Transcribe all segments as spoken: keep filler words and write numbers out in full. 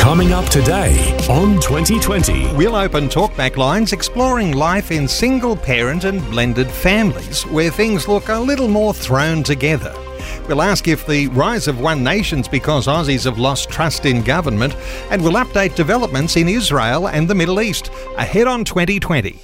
Coming up today on twenty twenty. We'll open talkback lines exploring life in single-parent and blended families where things look a little more thrown together. We'll ask if the rise of One Nation's because Aussies have lost trust in government, and we'll update developments in Israel and the Middle East. Ahead on twenty twenty.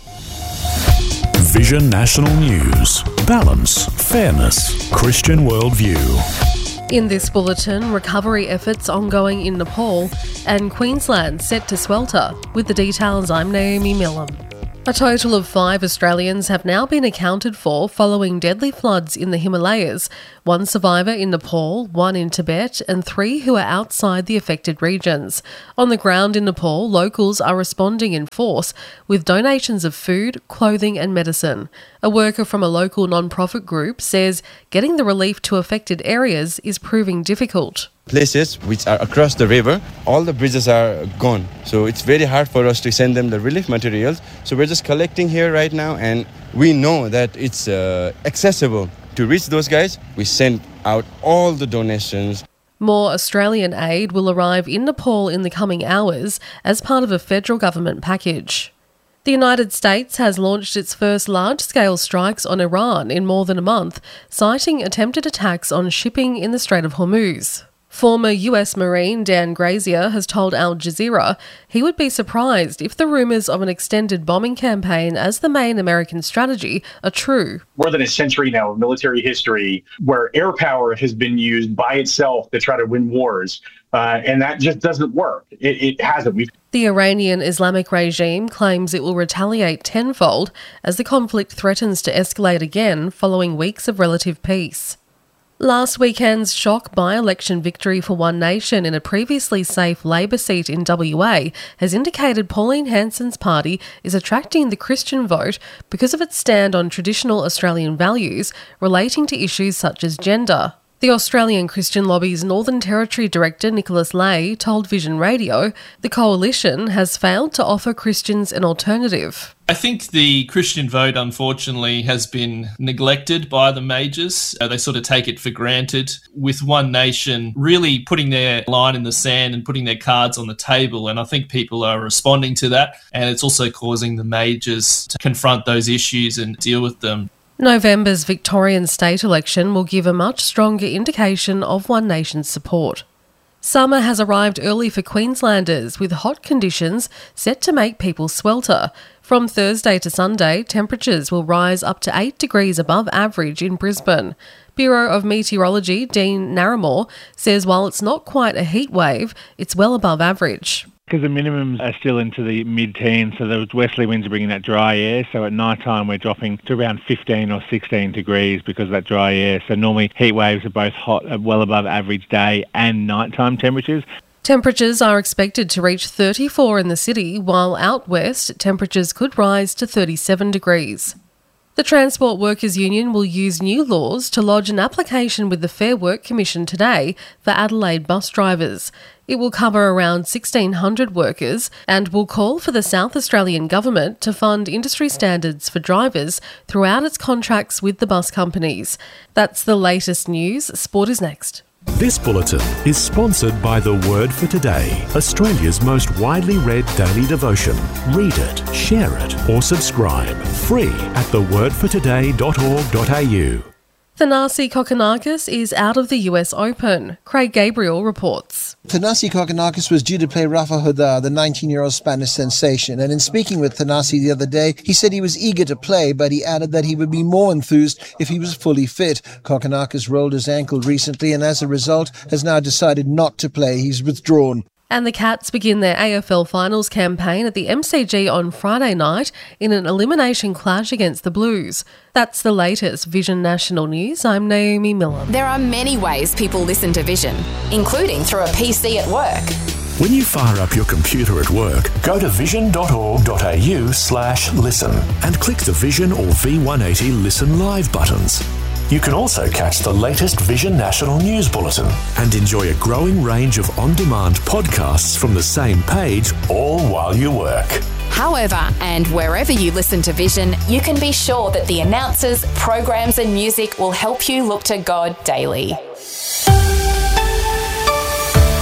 Vision National News. Balance, fairness, Christian worldview. In this bulletin, recovery efforts ongoing in Nepal and Queensland set to swelter. With the details, I'm Naomi Millam. A total of five Australians have now been accounted for following deadly floods in the Himalayas. One survivor in Nepal, one in Tibet, and three who are outside the affected regions. On the ground in Nepal, locals are responding in force with donations of food, clothing and medicine. A worker from a local non-profit group says getting the relief to affected areas is proving difficult. Places which are across the river, all the bridges are gone. So it's very hard for us to send them the relief materials. So we're just collecting here right now, and we know that it's uh, accessible. To reach those guys, we send out all the donations. More Australian aid will arrive in Nepal in the coming hours as part of a federal government package. The United States has launched its first large-scale strikes on Iran in more than a month, citing attempted attacks on shipping in the Strait of Hormuz. Former U S Marine Dan Grazier has told Al Jazeera he would be surprised if the rumours of an extended bombing campaign as the main American strategy are true. More than a century now of military history where air power has been used by itself to try to win wars, uh, and that just doesn't work. It, it hasn't. We've The Iranian Islamic regime claims it will retaliate tenfold as the conflict threatens to escalate again following weeks of relative peace. Last weekend's shock by-election victory for One Nation in a previously safe Labor seat in W A has indicated Pauline Hanson's party is attracting the Christian vote because of its stand on traditional Australian values relating to issues such as gender. The Australian Christian Lobby's Northern Territory Director Nicholas Lay told Vision Radio the coalition has failed to offer Christians an alternative. I think the Christian vote, unfortunately, has been neglected by the majors. Uh, they sort of take it for granted, with One Nation really putting their line in the sand and putting their cards on the table. And I think people are responding to that. And it's also causing the majors to confront those issues and deal with them. November's Victorian state election will give a much stronger indication of One Nation's support. Summer has arrived early for Queenslanders, with hot conditions set to make people swelter. From Thursday to Sunday, temperatures will rise up to eight degrees above average in Brisbane. Bureau of Meteorology Dean Narramore says while it's not quite a heat wave, it's well above average. Because the minimums are still into the mid-teens, so those westerly winds are bringing that dry air. So at night time, we're dropping to around fifteen or sixteen degrees because of that dry air. So normally heat waves are both hot, well above average day and nighttime temperatures. Temperatures are expected to reach thirty-four in the city, while out west, temperatures could rise to thirty-seven degrees. The Transport Workers Union will use new laws to lodge an application with the Fair Work Commission today for Adelaide bus drivers. It will cover around sixteen hundred workers and will call for the South Australian Government to fund industry standards for drivers throughout its contracts with the bus companies. That's the latest news. Sport is next. This bulletin is sponsored by The Word for Today, Australia's most widely read daily devotion. Read it, share it, or subscribe. Free at the word for today dot org dot a u. Thanasi Kokkinakis is out of the U S Open. Craig Gabriel reports. Thanasi Kokkinakis was due to play Rafa Nadal, the nineteen-year-old Spanish sensation, and in speaking with Thanasi the other day, he said he was eager to play, but he added that he would be more enthused if he was fully fit. Kokkinakis rolled his ankle recently and as a result has now decided not to play. He's withdrawn. And the Cats begin their A F L Finals campaign at the M C G on Friday night in an elimination clash against the Blues. That's the latest Vision National News. I'm Naomi Millam. There are many ways people listen to Vision, including through a P C at work. When you fire up your computer at work, go to vision dot org dot a u slash listen and click the Vision or V one eighty Listen Live buttons. You can also catch the latest Vision National News Bulletin and enjoy a growing range of on-demand podcasts from the same page, all while you work. However, and wherever you listen to Vision, you can be sure that the announcers, programs and music will help you look to God daily.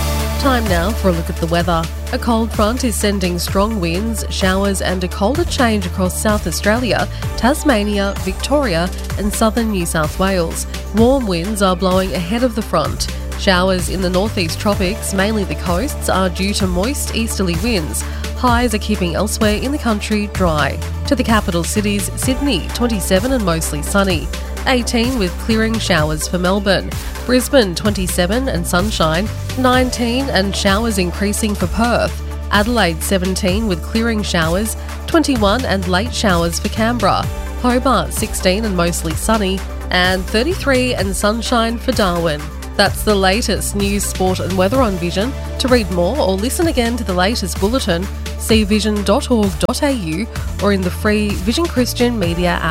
Time now for a look at the weather. A cold front is sending strong winds, showers and a colder change across South Australia, Tasmania, Victoria and southern New South Wales. Warm winds are blowing ahead of the front. Showers in the northeast tropics, mainly the coasts, are due to moist easterly winds. Highs are keeping elsewhere in the country dry. To the capital cities, Sydney, twenty-seven and mostly sunny. eighteen with clearing showers for Melbourne. Brisbane, twenty-seven and sunshine. nineteen and showers increasing for Perth. Adelaide, seventeen with clearing showers. twenty-one and late showers for Canberra. Hobart, sixteen and mostly sunny. And thirty-three and sunshine for Darwin. That's the latest news, sport and weather on Vision. To read more or listen again to the latest bulletin, see vision dot org dot a u or in the free Vision Christian Media app.